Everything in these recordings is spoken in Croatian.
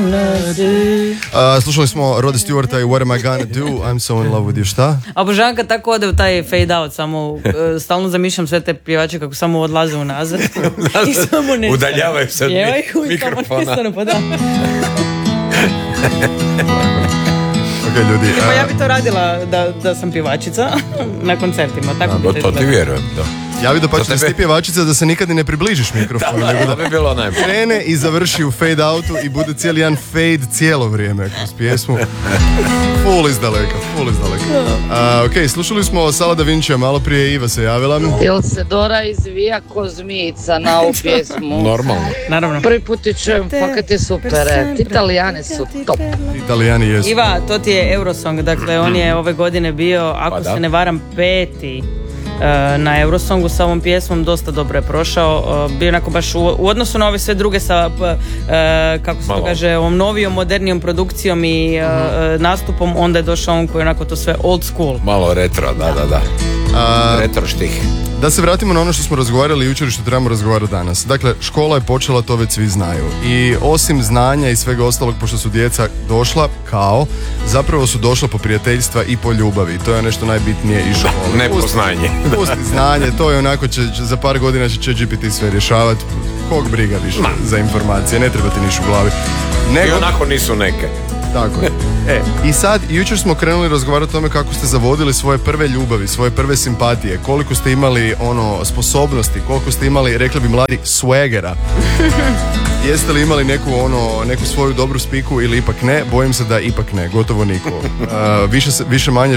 Slušali smo Rod Stewarta i What am I gonna do, I'm so in love with you, šta? A obožavam kad tako ode u taj fade out, samo stalno zamišljam sve te pjevače kako samo odlaze unazad i samo nestanu. Udaljavaju se od mikrofona. Pa da. Ok, ljudi. Pa ja bi to radila da sam pjevačica na koncertima. Tako bi to ti vjerujem, da. Ja bi da si ti pjevačica da se nikad ni ne približiš mikrofonu, nego da bi bilo najbolje. Krene i završi u fade outu i bude cijeli jedan fade cijelo vrijeme kroz pjesmu. Full izdaleka. Ok, slušali smo Sala Da Vincija, malo prije Iva se javila. Jel se Dora izvija ko zmijica na ovu pjesmu? Naravno. Prvi put ti čujem, fakat je super. Italijani su top. Italijani jesu. Iva, to ti je Eurosong, dakle on je ove godine bio, ako se ne varam, 5. na Eurosongu sa ovom pjesmom, dosta dobro je prošao, bio onako baš u odnosu na ove sve druge sa kako se to kaže, ovom novijom, modernijom produkcijom i nastupom, onda je došao on koji je onako to sve old school. Malo retro, da. Retro štih. Da se vratimo na ono što smo razgovarali jučer i što trebamo razgovarati danas. Dakle, škola je počela, to već svi znaju. I osim znanja i svega ostalog, pošto su djeca došla zapravo su došla po prijateljstva i po ljubavi. To je nešto najbitnije iz škole. Ne po znanje. Pusti znanje, to je onako, za par godina će GPT sve rješavati. Kog briga više za informacije, ne treba ti niš u glavi. I onako nisu neke. Tako je. I sad, jučer smo krenuli razgovarati o tome kako ste zavodili svoje prve ljubavi, svoje prve simpatije, koliko ste imali sposobnosti, koliko ste imali, rekli bi mladi, swaggera. Jeste li imali neku svoju dobru spiku ili ipak ne? Bojim se da ipak ne, gotovo niko. Više manje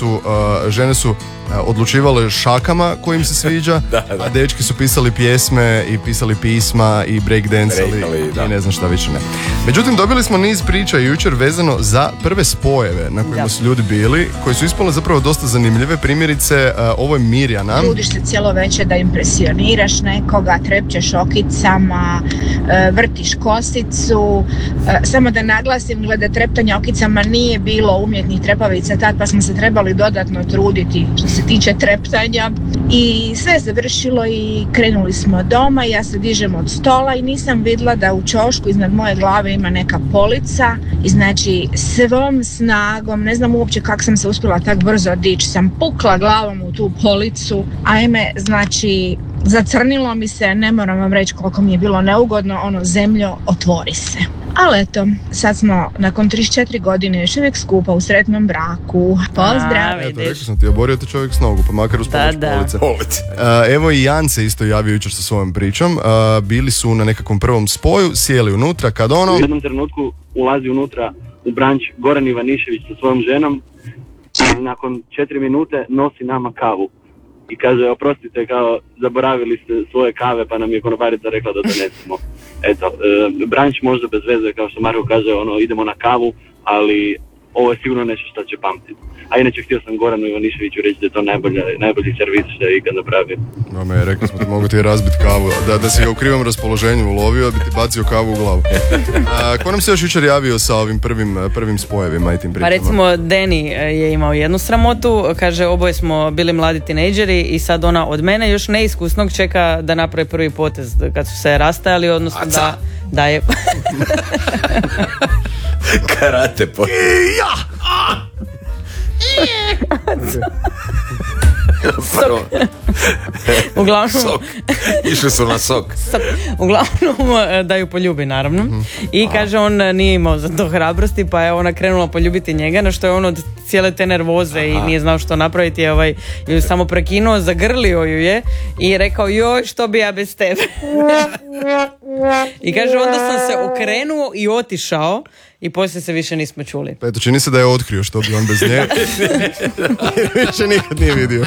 žene su odlučivale šakama kojim se sviđa, a dečki su pisali pjesme i pisali pisma i breakdancali i ne znam šta više ne. Međutim, dobili smo niz priča jučer vezano za prve spojeve na kojima su ljudi bili, koji su ispale zapravo dosta zanimljive. Primjerice, ovo je Mirjana. Trudiš se cijelo večer da impresioniraš nekoga, trepćeš okicama, vrtiš kosicu. Samo da naglasim, glede treptanja okicama nije bilo umjetnih trepavica tad, pa smo se trebali dodatno truditi što se tiče treptanja. I sve je završilo i krenuli smo doma. Ja se dižem od stola i nisam vidjela da u ćošku iznad moje glave ima neka polica i znači svom snagom, ne znam uopće kako sam se uspjela tak brzo dići, sam pukla glavom u tu policu. Ajme, znači zacrnilo mi se, ne moram vam reći koliko mi je bilo neugodno, zemljo, otvori se. Ali eto, sad smo nakon 34 godine još uvijek skupa u sretnom braku. Pozdrav! Eto, rekao sam ti, oborio te čovjek s nogu, pa makar uz pomoć police. Evo i Jan se isto javio jučer sa svojom pričom. Bili su na nekakvom prvom spoju, sjeli unutra, kad u jednom trenutku ulazi unutra u branč Goran Ivanišević sa svojom ženom i nakon 4 minute nosi nama kavu. I kaže, oprostite, kao zaboravili ste svoje kave, pa nam je konobarica rekla da donesemo. Eto, branč možda bez veze, kao što Marko kaže, idemo na kavu, ali ovo je sigurno nešto što će pamtiti. A inače htio sam Goranu Ivaniševiću reći da je to najbolji servis što je ikad napravio. Rekli smo ti, mogu ti razbiti kavu, da si ga u krivom raspoloženju ulovio, bi ti bacio kavu u glavu. Ko nam se još jučer javio sa ovim prvim spojevima i tim pričama? Pa recimo, Deni je imao jednu sramotu, kaže, oboje smo bili mladi tinejdžeri i sad ona od mene još neiskusnog čeka da napravi prvi potez kad su se rastajali, odnosno da je... Karate potez. Uglavnom sok. Išli su na sok. Uglavnom da ju poljubi, naravno. I kaže, on nije imao za to hrabrosti, pa je ona krenula poljubiti njega, na što je on od cijele te nervoze i nije znao što napraviti, ju samo prekinuo, zagrlio ju je i rekao, joj, što bi ja bez tebe. I kaže, onda sam se okrenuo i otišao i poslije se više nismo čuli. Pa eto, čini se da je otkrio što bi on bez nje. Više nikad nije vidio.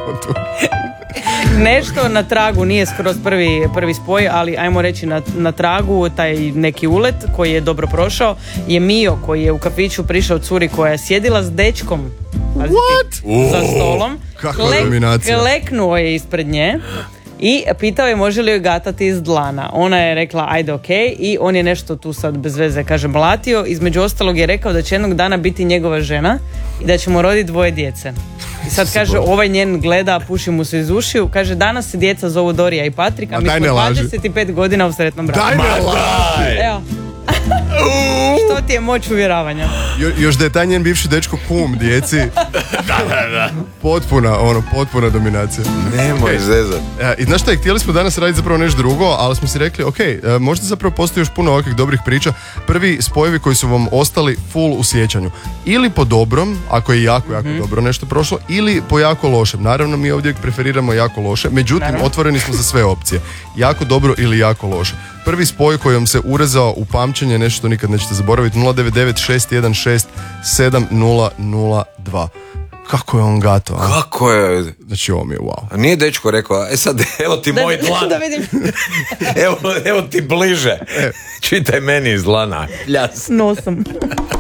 Nešto na tragu, nije skroz prvi spoj, ali ajmo reći na tragu taj neki ulet koji je dobro prošao je Mio, koji je u kafiću prišao curi koja je sjedila s dečkom za stolom. Kakva dominacija. Kleknuo je ispred nje i pitao je može li joj gatati iz dlana. Ona je rekla ajde okej, i on je nešto tu sad bez veze kaže mlatio. Između ostalog je rekao da će jednog dana biti njegova žena i da će mu roditi 2 djece. I sad kaže, ovaj njen gleda, puši mu se iz ušiju, kaže, danas se djeca zovu Dorija i Patrik, a mi smo 25 godina u sretnom braku. Daj ne laži! Evo. Tati je moć uvjeravanja. Još da je taj njen bivši dečko kum djeci. Da. Potpuna dominacija. Nemoj zezat. I znaš šta, htjeli smo danas raditi zapravo nešto drugo, ali smo si rekli, možda zapravo postoji još puno ovakvih dobrih priča. Prvi spojevi koji su vam ostali full u sjećanju. Ili po dobrom, ako je jako dobro nešto prošlo, ili po jako lošem. Naravno, mi ovdje preferiramo jako loše, međutim, otvoreni smo za sve opcije. Jako dobro ili jako loše. Prvi spoj koji vam se urezao u pamćenje, nešto što nikad nećete zaboraviti, 099-616-7002. Kako je on gato, a? Kako je? Znači, ovo mi je wow. A nije dečko rekao, sad evo ti moj dlan. Da vidim. Evo ti bliže. Čitaj meni iz dlana. Ljas. Nosom.